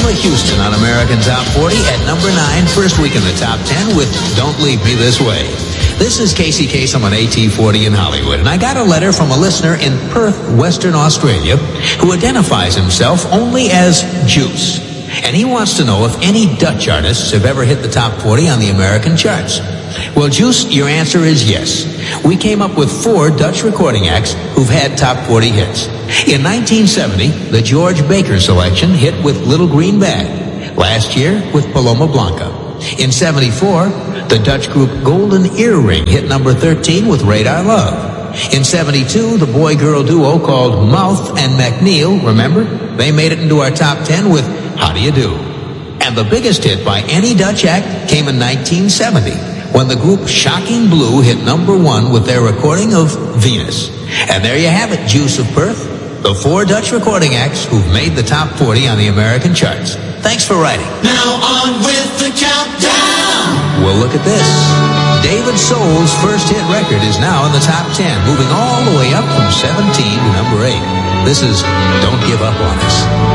Whitney Houston on American Top 40 at number 9, first week in the top 10 with Don't Leave Me This Way. This is Casey Kasem on AT40 in Hollywood, and I got a letter from a listener in Perth, Western Australia, who identifies himself only as Juice. And he wants to know if any Dutch artists have ever hit the top 40 on the American charts. Well, Juice, your answer is yes. We came up with 4 Dutch recording acts who've had top 40 hits. In 1970, the George Baker Selection hit with Little Green Bag. Last year, with Paloma Blanca. In 74, the Dutch group Golden Earring hit number 13 with Radar Love. In 72, the boy-girl duo called Mouth and McNeil, remember? They made it into our top 10 with How Do You Do? And the biggest hit by any Dutch act came in 1970, when the group Shocking Blue hit number 1 with their recording of Venus. And there you have it, Juice of Perth, the 4 Dutch recording acts who've made the top 40 on the American charts. Thanks for writing. Now on with the countdown. Well, look at this. David Soul's first hit record is now in the top 10, moving all the way up from 17 to number 8. This is Don't Give Up on Us.